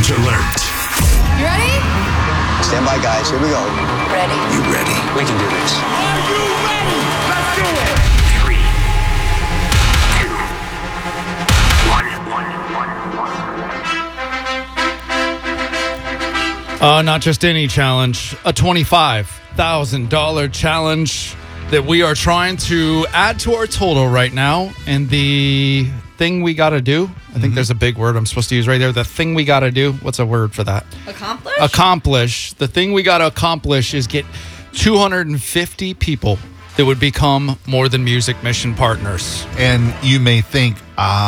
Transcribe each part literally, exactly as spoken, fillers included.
Challenge alert. You ready? Stand by, guys. Here we go. Ready. You ready? We can do this. Are you ready? Let's do it. Three, two, one, one, one, one. Uh, not just any challenge, a twenty-five thousand dollars challenge that we are trying to add to our total right now. And the thing we got to do, I think Mm-hmm. there's a big word I'm supposed to use right there. The thing we got to do, what's a word for that? Accomplish? Accomplish. The thing we got to accomplish is get two hundred fifty people that would become More Than Music Mission partners. And you may think,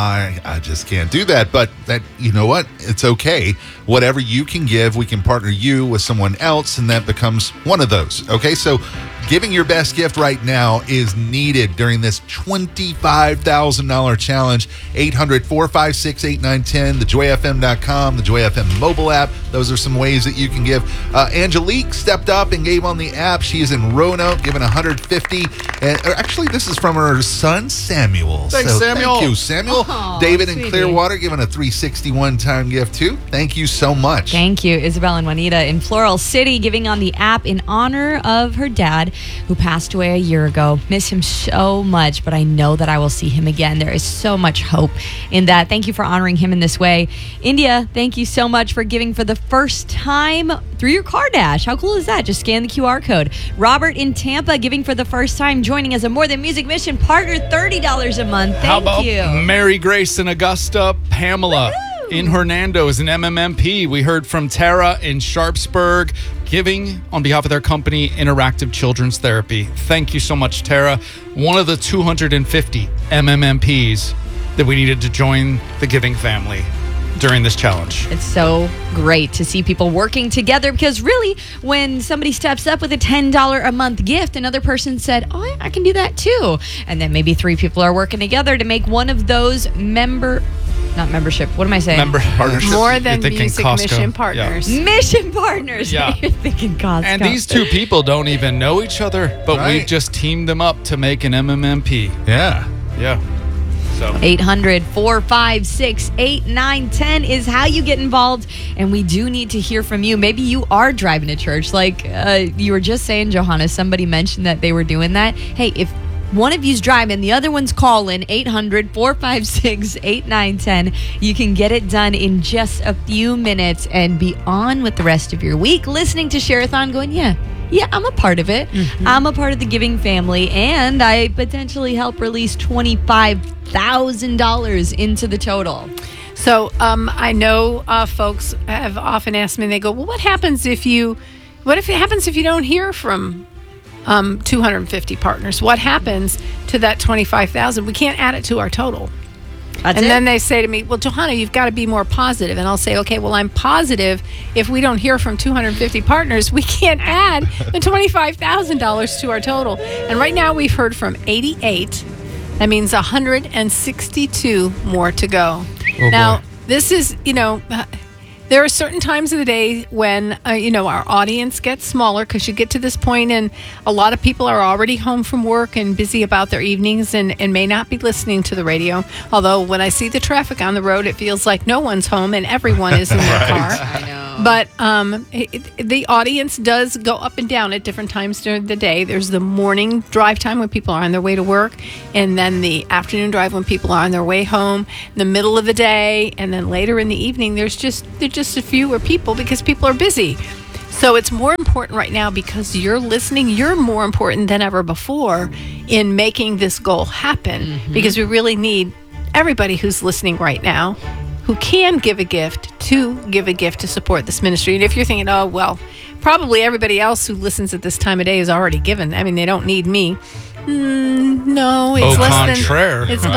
I I just can't do that. But that, you know what? It's okay. Whatever you can give, we can partner you with someone else, and that becomes one of those. Okay, so giving your best gift right now is needed during this twenty-five thousand dollars challenge. eight hundred, four five six, eight nine one zero, the joy f m dot com, the Joy F M mobile app. Those are some ways that you can give. Uh, Angelique stepped up and gave on the app. She is in Roanoke, giving one hundred fifty. And or actually, this is from her son, Samuel. Thanks, so Samuel. Thank you, Samuel. Aw, David in sweetie. Clearwater giving a three sixty-one time gift too. Thank you so much. Thank you, Isabel and Juanita in Floral City, giving on the app in honor of her dad, who passed away a year ago. Miss him so much, but I know that I will see him again. There is so much hope in that. Thank you for honoring him in this way. India, thank you so much for giving for the first time through your car dash. How cool is that? Just scan the Q R code. Robert in Tampa giving for the first time, joining as a More Than Music Mission partner, thirty dollars a month. Thank How about you. Mary Grace in Augusta, Pamela in Hernando is an M M M P. We heard from Tara in Sharpsburg, giving on behalf of their company, Interactive Children's Therapy. Thank you so much, Tara. One of the two hundred fifty M M M Ps that we needed to join the giving family during this challenge. It's so great to see people working together, because really, when somebody steps up with a ten dollars a month gift, another person said, oh, yeah, I can do that too. And then maybe three people are working together to make one of those member, not membership, what am I saying? Member partnership. More You're Than thinking Music Costco. Mission Yeah. partners. Mission partners. Yeah. You're thinking Costco. And these two people don't even know each other, but Right. we've just teamed them up to make an M M M P. Yeah. Yeah. So eight hundred, four five six, eight nine one zero is how you get involved, and we do need to hear from you. Maybe you are driving to church, like uh, you were just saying, Johanna. Somebody mentioned that they were doing that. Hey, if one of you's driving, the other one's calling, eight hundred, four five six, eight nine one zero. You can get it done in just a few minutes and be on with the rest of your week, listening to Share-a-thon going, yeah, yeah, I'm a part of it. Mm-hmm. I'm a part of the giving family, and I potentially help release twenty-five thousand dollars into the total. So um, I know uh, folks have often asked me, they go, well, what happens if you, what if it happens if you don't hear from um, two hundred fifty partners? What happens to that twenty-five thousand? We can't add it to our total. That's and it. then they say to me, well, Johanna, you've got to be more positive. And I'll say, okay, well, I'm positive if we don't hear from two hundred fifty partners, we can't add the twenty-five thousand dollars to our total. And right now we've heard from eighty-eight. That means one hundred sixty-two more to go. Oh, now, boy. this is, you know, uh, there are certain times of the day when, uh, you know, our audience gets smaller, because you get to this point and a lot of people are already home from work and busy about their evenings and, and may not be listening to the radio. Although when I see the traffic on the road, it feels like no one's home and everyone is in their car. I know. But um, it, it- the audience does go up and down at different times during the day. There's the morning drive time when people are on their way to work, and then the afternoon drive when people are on their way home, the middle of the day, and then later in the evening, there's just there's just a fewer people because people are busy. So it's more important right now because you're listening. You're more important than ever before in making this goal happen, because we really need everybody who's listening right now who can give a gift to give a gift to support this ministry. And if you're thinking, oh, well, probably everybody else who listens at this time of day is already given. I mean, they don't need me. Mm, no, it's Au less contraire. than it's I